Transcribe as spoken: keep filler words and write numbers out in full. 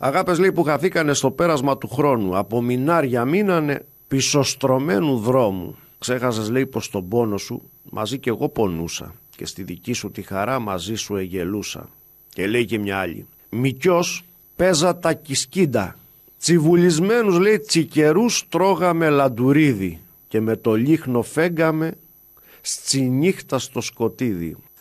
Αγάπες λέει που χαθήκανε στο πέρασμα του χρόνου, από μηνάρια μείνανε πισωστρωμένου δρόμου. Ξέχασες λέει πως τον πόνο σου μαζί κι εγώ πονούσα και στη δική σου τη χαρά μαζί σου εγελούσα. Και λέει και μια άλλη, μικιός παίζα τα kiskida, τσιβουλισμένους λέει τσικερούς τρώγαμε λαντουρίδι και με το λίχνο φέγγαμε στη νύχτα στο σκοτίδι.